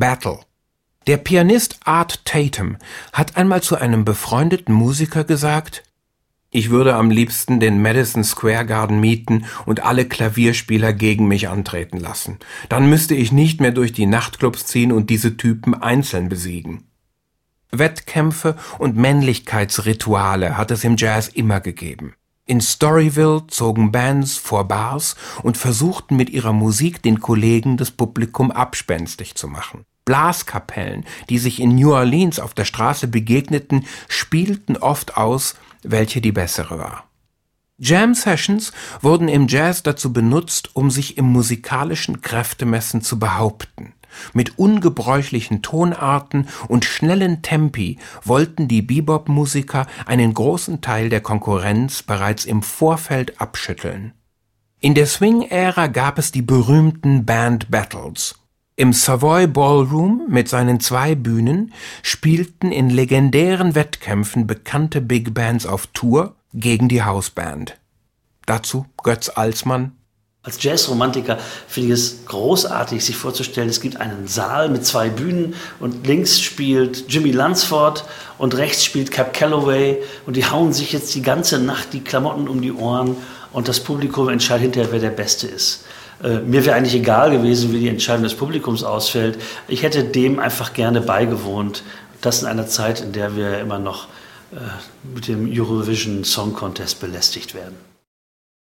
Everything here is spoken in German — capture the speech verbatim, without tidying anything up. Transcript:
Battle. Der Pianist Art Tatum hat einmal zu einem befreundeten Musiker gesagt: Ich würde am liebsten den Madison Square Garden mieten und alle Klavierspieler gegen mich antreten lassen. Dann müsste ich nicht mehr durch die Nachtclubs ziehen und diese Typen einzeln besiegen. Wettkämpfe und Männlichkeitsrituale hat es im Jazz immer gegeben. In Storyville zogen Bands vor Bars und versuchten mit ihrer Musik den Kollegen das Publikum abspenstig zu machen. Blaskapellen, die sich in New Orleans auf der Straße begegneten, spielten oft aus, welche die bessere war. Jam-Sessions wurden im Jazz dazu benutzt, um sich im musikalischen Kräftemessen zu behaupten. Mit ungebräuchlichen Tonarten und schnellen Tempi wollten die Bebop-Musiker einen großen Teil der Konkurrenz bereits im Vorfeld abschütteln. In der Swing-Ära gab es die berühmten Band-Battles. Im Savoy Ballroom mit seinen zwei Bühnen spielten in legendären Wettkämpfen bekannte Big Bands auf Tour gegen die Hausband. Dazu Götz Alsmann. Als Jazzromantiker finde ich es großartig, sich vorzustellen, es gibt einen Saal mit zwei Bühnen und links spielt Jimmy Lunsford und rechts spielt Cab Calloway und die hauen sich jetzt die ganze Nacht die Klamotten um die Ohren und das Publikum entscheidet hinterher, wer der Beste ist. Äh, mir wäre eigentlich egal gewesen, wie die Entscheidung des Publikums ausfällt. Ich hätte dem einfach gerne beigewohnt. Das in einer Zeit, in der wir immer noch äh, mit dem Eurovision Song Contest belästigt werden.